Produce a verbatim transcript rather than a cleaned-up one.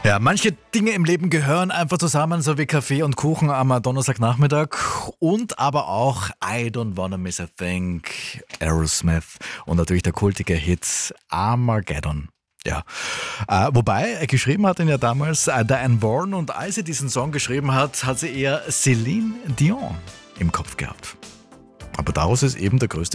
Ja, manche Dinge im Leben gehören einfach zusammen, so wie Kaffee und Kuchen am Donnerstagnachmittag und aber auch I Don't Wanna Miss a Thing, Aerosmith und natürlich der kultige Hit Armageddon. Ja, äh, wobei er geschrieben hat ihn ja damals äh, Diane Warren, und als sie diesen Song geschrieben hat, hat sie eher Celine Dion im Kopf gehabt. Aber daraus ist eben der größte